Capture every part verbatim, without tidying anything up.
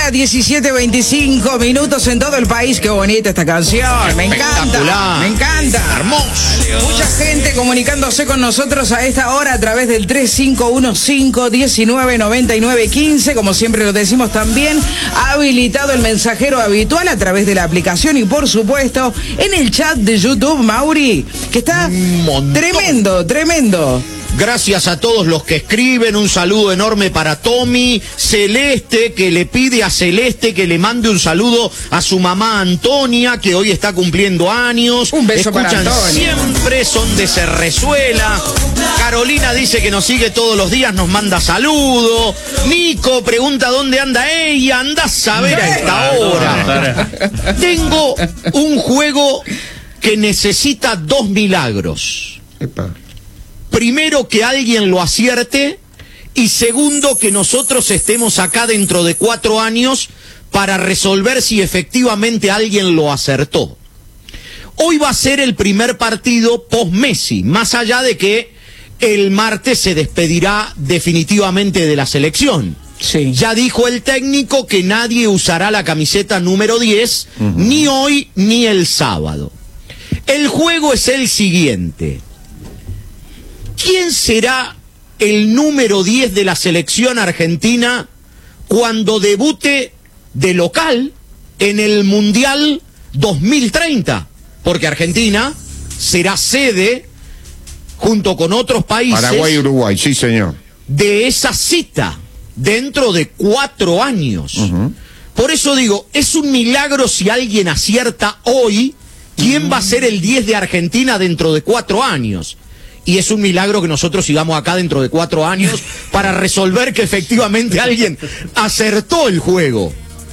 hora, diecisiete veinticinco minutos en todo el país. Qué bonita esta canción, me encanta, me encanta. Hermoso. Mucha gente comunicándose con nosotros a esta hora a través del tres cinco uno cinco, diecinueve noventa y nueve quince. Como siempre lo decimos también, ha habilitado el mensajero habitual a través de la aplicación y por supuesto en el chat de YouTube, Mauri, que está tremendo, tremendo. Gracias a todos los que escriben, un saludo enorme para Tommy, Celeste, que le pide a Celeste que le mande un saludo a su mamá Antonia, que hoy está cumpliendo años. Un beso para Antonia. Siempre, son de Cerrezuela. Carolina dice que nos sigue todos los días, nos manda saludo. Nico pregunta dónde anda ella, anda a saber a esta hora. Tengo un juego que necesita dos milagros. Epa. Primero, que alguien lo acierte, y segundo, que nosotros estemos acá dentro de cuatro años para resolver si efectivamente alguien lo acertó. Hoy va a ser el primer partido post-Messi, más allá de que el martes se despedirá definitivamente de la selección. Sí. Ya dijo el técnico que nadie usará la camiseta número diez, uh-huh. ni hoy ni el sábado. El juego es el siguiente. ¿Quién será el número diez de la selección argentina cuando debute de local en el Mundial dos mil treinta? Porque Argentina será sede, junto con otros países, Paraguay y Uruguay, sí señor, de esa cita dentro de cuatro años. Uh-huh. Por eso digo, es un milagro si alguien acierta hoy quién uh-huh. va a ser el diez de Argentina dentro de cuatro años. Y es un milagro que nosotros sigamos acá dentro de cuatro años para resolver que efectivamente alguien acertó el juego.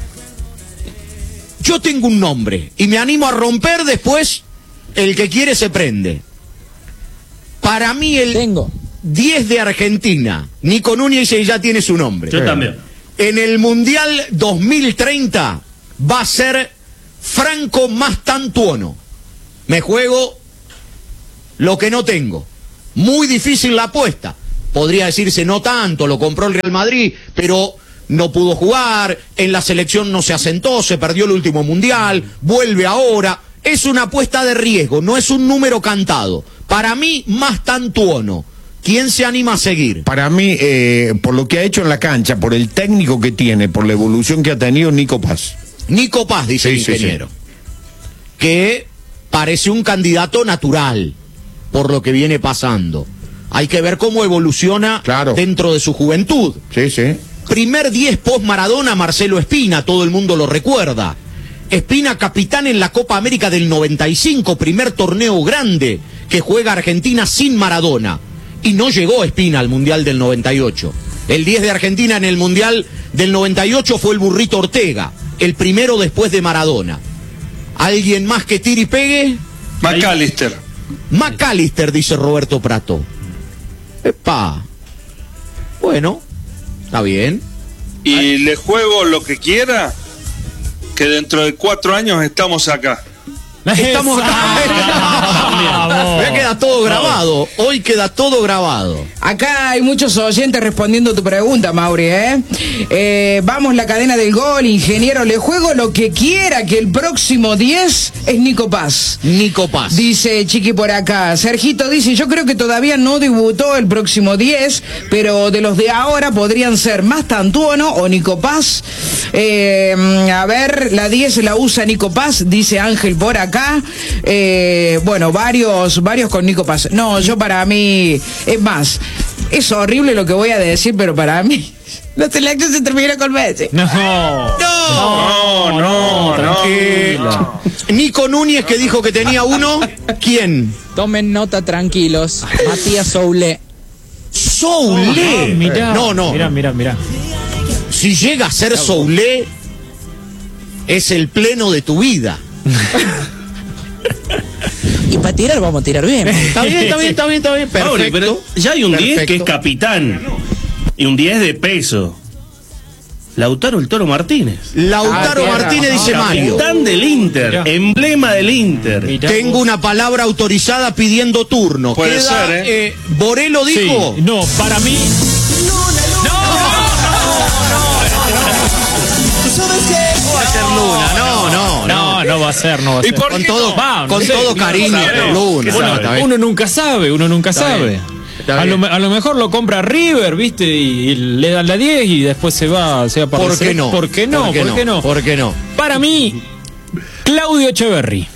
Yo tengo un nombre y me animo a romper después. El que quiere se prende. Para mí el tengo. diez de Argentina, Nico Núñez ya tiene su nombre. Yo también. En el Mundial dos mil treinta va a ser Franco Mastantuono. Me juego lo que no tengo. Muy difícil la apuesta. Podría decirse no tanto, lo compró el Real Madrid, pero no pudo jugar, en la selección no se asentó, se perdió el último mundial, vuelve ahora. Es una apuesta de riesgo, no es un número cantado. Para mí, Mastantuono. ¿Quién se anima a seguir? Para mí, eh, por lo que ha hecho en la cancha, por el técnico que tiene, por la evolución que ha tenido, Nico Paz. Nico Paz, dice sí, el ingeniero. Sí, sí. Que parece un candidato natural por lo que viene pasando. Hay que ver cómo evoluciona claro. dentro de su juventud. Sí, sí. Primer diez post Maradona, Marcelo Espina, todo el mundo lo recuerda. Espina capitán en la Copa América del noventa y cinco, primer torneo grande que juega Argentina sin Maradona. Y no llegó Espina al Mundial del noventa y ocho. El diez de Argentina en el Mundial del noventa y ocho fue el Burrito Ortega, el primero después de Maradona. ¿Alguien más que tire y pegue? McAllister. McAllister, dice Roberto Prato. Epa. Bueno, está bien. Y le juego lo que quiera, que dentro de cuatro años estamos acá. Estamos acá. Ya queda todo grabado. Hoy queda todo grabado. Acá hay muchos oyentes respondiendo a tu pregunta, Mauri, ¿eh? Eh, vamos, la cadena del gol, ingeniero, le juego lo que quiera, que el próximo diez es Nico Paz. Nico Paz. Dice Chiqui por acá. Sergito dice, yo creo que todavía no debutó el próximo diez, pero de los de ahora podrían ser Mastantuono o Nico Paz. Eh, a ver, la diez la usa Nico Paz, dice Ángel por acá. Eh, bueno, varios, varios con Nico Paz. No, yo para mí, es más, es horrible lo que voy a decir, pero para mí la selección se termina con Messi. No, no, no, no, no. Eh, Nico Núñez, que dijo que tenía uno. ¿Quién? Tomen nota tranquilos. Matías Soule. Soule. Oh, mirá, no, no. Mirá, mirá, mirá. Si llega a ser Soule, es el pleno de tu vida. Y para tirar vamos a tirar bien. Está bien, está bien, está bien, está bien. Perfecto. Mauri, pero ya hay un Perfecto. diez que es capitán. Y un diez de peso. Lautaro el Toro Martínez. Lautaro ah, Martínez, dice capitán Mario. Capitán del Inter, mirá. Emblema del Inter. Mirá. Tengo una palabra autorizada pidiendo turno. Puede Queda, ser, ¿eh? eh, Borelo dijo. Sí. No, para mí. No, no, no, no, no, no, no, no. no va a ser, no va a ¿Y ser. por Con qué todo, no? Va, con no sé, todo no cariño, sabemos. Luna. Uno, Está bien. uno nunca sabe, uno nunca Está sabe. bien, está A lo, bien. a lo mejor lo compra River, ¿viste? Y, y le dan la diez y después se va, se va para ¿Por la qué sele- no? ¿Por qué no? ¿Por qué ¿Por qué no? ¿Por qué no? Para mí, Claudio Echeverry.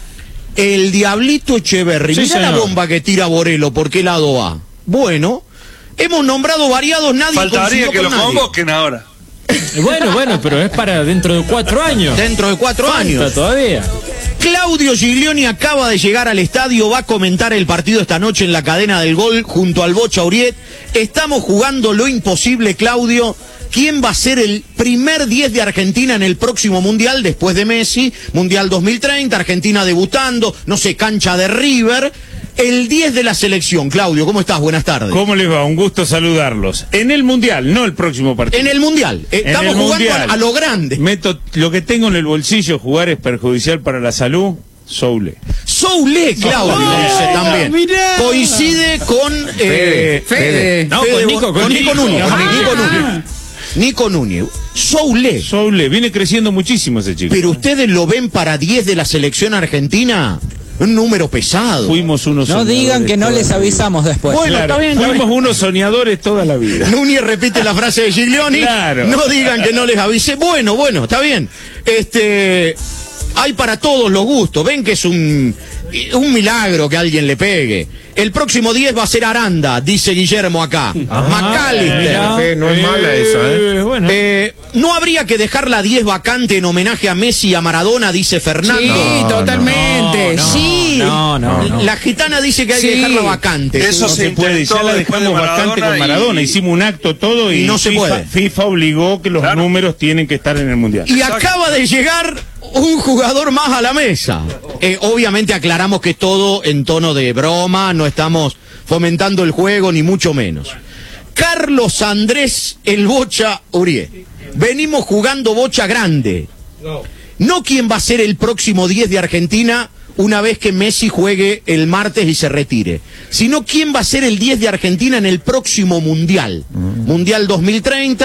El Diablito Echeverry. Sí, Mirá la señor. bomba que tira Borelo, ¿por qué lado va? Bueno, hemos nombrado variados, nadie Faltaría coincidió que con lo nadie. convoquen ahora. Bueno, bueno, pero es para dentro de cuatro años. Dentro de cuatro Falta años. todavía. Claudio Giglioni acaba de llegar al estadio, va a comentar el partido esta noche en la cadena del gol junto al Bocha Uriet. Estamos jugando lo imposible, Claudio. ¿Quién va a ser el primer diez de Argentina en el próximo Mundial después de Messi? Mundial dos mil treinta, Argentina debutando, no sé, cancha de River. El diez de la selección. Claudio, ¿cómo estás? Buenas tardes. ¿Cómo les va? Un gusto saludarlos. En el Mundial, no el próximo partido. En el Mundial. Eh, En Estamos el jugando Mundial. a, a lo grande. Meto lo que tengo en el bolsillo, jugar es perjudicial para la salud. Soule. Soule, Claudio, Oh, dice también. mirá. Coincide con... eh, Fede. No, Fede con Nico, Bo- con Nico Nico. Núñez. Ah. Nico Núñez. Nico Núñez. Soule. Soule, viene creciendo muchísimo ese chico. Pero ustedes lo ven para diez de la selección argentina, un número pesado. Fuimos unos No soñadores digan que no toda les la vida. avisamos después. Bueno, Claro, está bien, está fuimos bien. unos soñadores toda la vida. Núñez repite la frase de Giglioni. Claro. No digan que no les avise. Bueno, bueno, está bien. Este, hay para todos los gustos. Ven que es un, un milagro que alguien le pegue. El próximo diez va a ser Aranda, dice Guillermo acá. McAllister. mirá. Fe, no es mala esa, ¿eh? Bueno. Eh, no habría que dejar la diez vacante en homenaje a Messi y a Maradona, dice Fernando. Sí, totalmente. no, sí. No, no, no. La gitana dice que hay que Sí. dejarla vacante. Eso No se se puede, intentó ya la después de dejamos bastante con Maradona, y- hicimos un acto todo y, Y no se FIFA, puede. FIFA obligó que los Claro. números tienen que estar en el Mundial. Y acaba de llegar un jugador más a la mesa. Eh, obviamente aclaramos que es todo en tono de broma, no estamos fomentando el juego ni mucho menos. Carlos Andrés el Bocha Uriet. Venimos jugando bocha grande. No quién va a ser el próximo diez de Argentina una vez que Messi juegue el martes y se retire, sino quién va a ser el diez de Argentina en el próximo Mundial. Mundial dos mil treinta.